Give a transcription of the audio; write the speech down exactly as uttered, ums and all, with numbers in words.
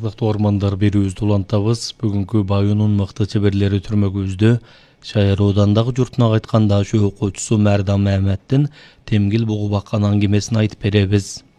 Ардактуу ормандар берүүбүздү улантабыз. Бүгүнкү Баюунун мыкты чеберлери түрмөгүбүздө Шаяр оодандагы журтуна кайтканда ошо окуучусу Мәрдан Мамеддин темгил бугу баккан аңгемесин айтып беребиз.